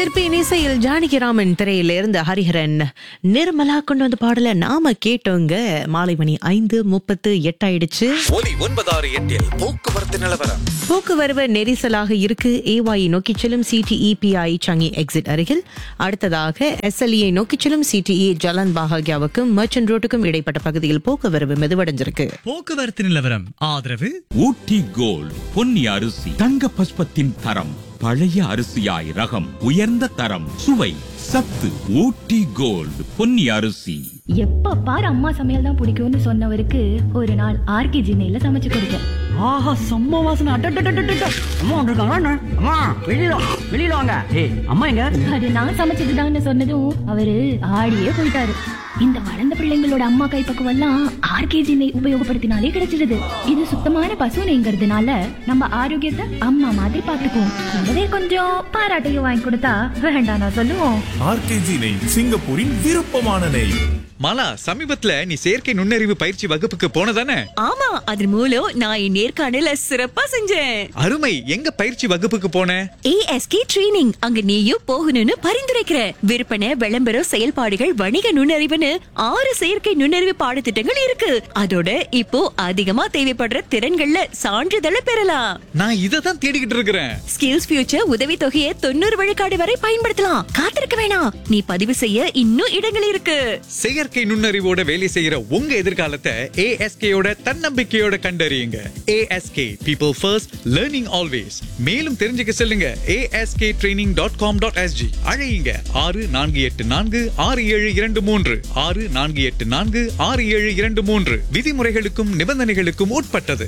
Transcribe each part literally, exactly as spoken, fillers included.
சிற்பியின் இசையில் ஜானகிராமன் திரையிலிருந்து ஹரிஹரன் நிர்மலா கொண்டு வந்த பாடல நாம கேட்டோங்க. மாலை மணி ஐந்து முப்பத்து எட்டு ஆயிடுச்சு. ஒலி ஒன்பதாறு எட்டில் போக்குவரத்து நிலவரம். போக்குவரவு நெரிசலாக இருக்கு. ஏவாயை நோக்கி செல்லும் சிடிஇபிஐ சங்கி எக்ஸிட் அருகில். அடுத்ததாக எஸ்எல்இ நோக்கி செல்லும் சிடிஇ ஜலன் பாகக்யாவுக்கும் மர்ச்சன்ட் ரோட்டுக்கும் இடைப்பட்ட பகுதியில் போக்குவரவு மெதுவடைஞ்சிருக்கு. போக்குவரத்து நிலவரம் ஆதரவு ஊட்டி கோல்ட் பொன்னி அரிசி தங்க பஸ்பத்தின் தரம், பழைய அரிசியாய் ரகம், உயர்ந்த தரம், சுவை, சத்து. ஊட்டி கோல்ட் பொன்னி அரிசி. எப்ப பாரு அம்மா சமையல் தான் பிடிக்கும்னு சொன்னவருக்கு ஒரு நாள் ஆர்கே ஜினையில சமைச்சு கொடுத்தேன். ஆஹா, செம்ம வாசனை. அட்டட்டட்டட்டட்ட. அம்மா வந்திருக்காங்க. அம்மா வெளியில வா, வெளியில வாங்க. ஏய், அம்மா எங்க? அது நான் சமைச்சதுதான்னு சொன்னதும் அவரு ஆடியே போயிட்டாரு. இந்த வளர்ந்த பிள்ளைங்களோட அம்மா கைப்பக்குவம் எல்லாம் ஆர்கே ஜினை உபயோகப்படுத்தினாலே கிடைச்சிடுது. இது சுத்தமான பசு நெய்ங்கிறதுனால நம்ம ஆரோக்கியத்தை அம்மா மாதிரி பாத்துக்குவோம். கூடவே கொஞ்சம் பாராட்டையும் வாங்கி கொடுத்தா வேண்டாம் நான் சொல்லுவோம். ஆர்கேஜி நெய், சிங்கப்பூரின் விருப்பமான நெய். மாலா, சமீபத்துல நீ செயற்கை நுண்ணறிவு பயிற்சி வகுப்புக்கு போனதானே? ஆமா, அது மூலம் நான் என் நேர்காணல சிறப்பா செஞ்சேன். அருமை. எங்க பயிற்சி வகுப்புக்கு போன? ASK training. அங்க நீயும் போகணும்னு பரிந்துரைக்கிறேன். விற்பனை, விளம்பரம், செயல்பாடுகள், வணிக நுண்ணறிவுன்னு ஆறு செயற்கை நுண்ணறிவு பாடத்திட்டங்கள் இருக்கு. அதோட இப்போ அதிகமா தேவைப்படுற திறன்கள்ல சான்றிதழை பெறலாம். நான் இத தான் தேடிக்கிட்டு இருக்கிறேன். ஸ்கில்ஸ் ஃபியூச்சர் உதவி தொகையை தொண்ணூறு விழுக்காடு வரை பயன்படுத்தலாம். காத்திருக்க வேணாம், நீ பதிவு செய்ய இன்னும் இடங்கள் இருக்கு. செயற்கை நுண்ணறிவோட வேலை செய்யற உங்க எதிர்காலத்தை ஏஎஸ்கேயோட தன்னம்பிக்கையோட கண்டறியுங்க. ASK, people first, learning always. மேலும் தெரிஞ்சுக்க செல்லுங்க ASK training dot com dot SG. அழையுங்க ஆறு நான்கு எட்டு நான்கு ஆறு ஏழு இரண்டு மூன்று ஆறு நான்கு எட்டு நான்கு ஆறு ஏழு இரண்டு மூன்று. விதிமுறைகளுக்கும் நிபந்தனைகளுக்கும் உட்பட்டது.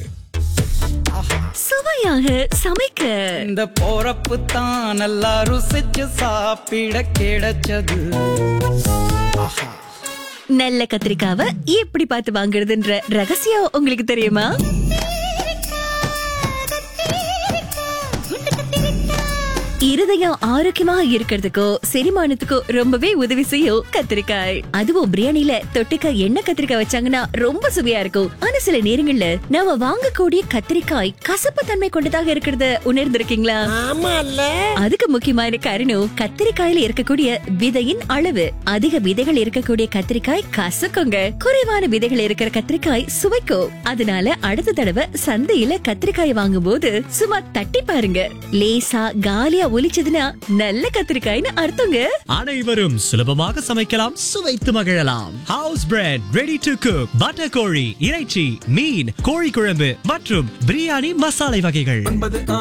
சுவையாக சமைக்க இந்த போறப்பு தான் நல்லா ருசிச்சு சாப்பிட கிடைச்சது. நல்ல கத்திரிக்காவை எப்படி பார்த்து வாங்குறதுன்ற ரகசியம் உங்களுக்கு தெரியுமா? இருதயம் ஆரோக்கியமா இருக்கிறதுக்கோ செரிமானத்துக்கோ ரொம்பவே உதவி செய்யும் கத்திரிக்காய். அதுவும் பிரியாணில தொட்டுக்க எண்ணெய் கத்திரிக்காய் வச்சாங்கன்னா ரொம்ப சுவையா இருக்கும். ஆனா சில நேரங்கள்ல நாம வாங்கக்கூடிய கத்திரிக்காய் கசப்பு தன்மை கொண்டதாக இருக்கிறத உணர்ந்திருக்கீங்களா? அதுக்கு முக்கியமான காரணம் கத்திரிக்காயில இருக்கக்கூடிய விதையின் அளவு. அதிக விதைகள் இருக்கக்கூடிய கத்திரிக்காய் கசக்குங்க. குறைவான விதைகள் இருக்கிற கத்திரிக்காய் சுவைக்கும். அதனால அடுத்த தடவை சந்தையில கத்திரிக்காய் வாங்கும் போது சும்மா தட்டி பாருங்க. லேசா காலியா ஒலிச்சதுன்னா நல்ல கத்திரிக்காய்னு அர்த்தங்க. அனைவரும் சுலபமாக சமைக்கலாம், சுவைத்து மகிழலாம். House bread, ready to cook, butter கோழி, இறைச்சி, மீன், கோழி குழம்பு மற்றும் பிரியாணி மசாலை வகைகள்.